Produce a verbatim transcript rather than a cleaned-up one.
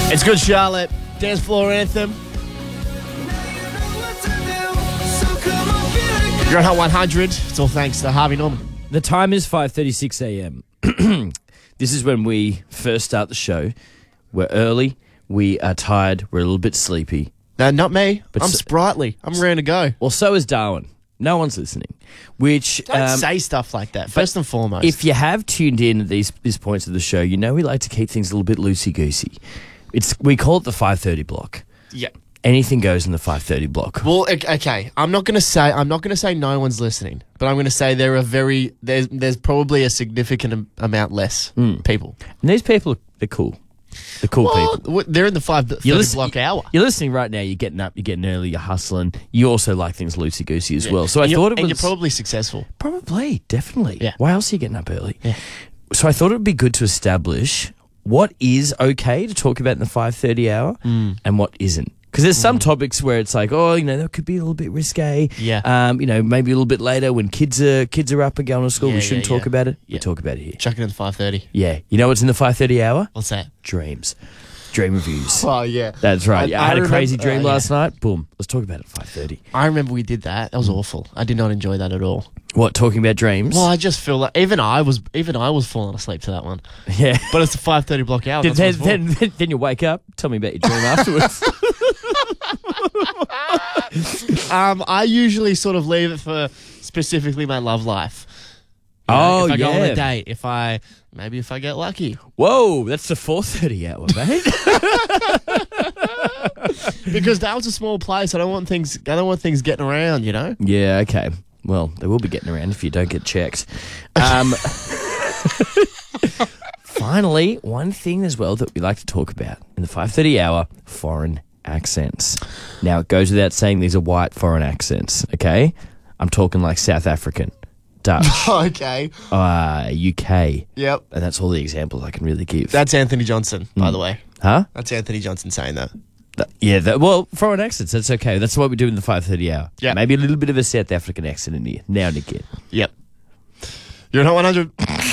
It's Good Charlotte. Dance floor anthem. You're on Hot one hundred. It's all thanks to Harvey Norman. The time is five thirty-six a.m. This is when we first start the show. We're early. We are tired. We're a little bit sleepy. No, not me. But I'm so- sprightly. I'm ready to go. Well, so is Darwin. No one's listening. Which Don't um, say stuff like that, first and foremost. if you have tuned in at these these points of the show, you know we like to keep things a little bit loosey-goosey. It's We call it the five thirty block. yeah. Anything goes in the five thirty block. Well, o- okay. I'm not gonna say I'm not gonna say no one's listening, but I'm gonna say there are very there's there's probably a significant am- amount less people. And these people, they're cool. They're cool Well, people. w- they're in the five thirty You're, listen- block hour. you're listening right now. You're getting up. You're getting early. You're hustling. You also like things loosey-goosey as well. So I and you're- thought it and was... you're probably successful. Probably, definitely. Yeah. Why else are you getting up early? Yeah. So I thought it would be good to establish what is okay to talk about in the five thirty hour and what isn't. Because there's some topics where it's like, oh, you know, that could be a little bit risque. Yeah. Um, you know, maybe a little bit later when kids are kids are up and going to school, Yeah, we shouldn't yeah, talk yeah. about it. We Yeah. talk about it here. Chuck it in the five thirty. Yeah. You know what's in the five thirty hour? What's that? Dreams. Dream reviews. Oh yeah, That's right. I- Yeah, I, I had a crazy remember- dream oh, yeah. last night. Boom. Let's talk about it at five thirty. I remember we did that. That was awful. I did not enjoy that at all. What, talking about dreams? Well, I just feel like even I was even I was falling asleep to that one. yeah. But it's a five thirty block hour. Then, That's what then, it's for. then, then you wake up. Tell me about your dream afterwards. Um, I usually sort of leave it for specifically my love life. You know, Oh, if I go on yeah. a date, if I maybe if I get lucky, Whoa, that's the four thirty hour, mate. because that was a small place. I don't want things. I don't want things getting around. You know. Yeah, okay. Well, they will be getting around if you don't get checked. Um, finally, one thing as well that we like to talk about in the five thirty hour, foreign accents. Now, it goes without saying these are white foreign accents, okay? I'm talking like South African, Dutch, Okay. uh, U K, Yep. and that's all the examples I can really give. That's Anthony Johnson, by the way. huh? That's Anthony Johnson saying that. Th- Yeah, that, well, foreign accents, that's okay. That's what we do in the five thirty hour. Yeah. Maybe a little bit of a South African accent in here, now and again. Yep. You're not one hundred.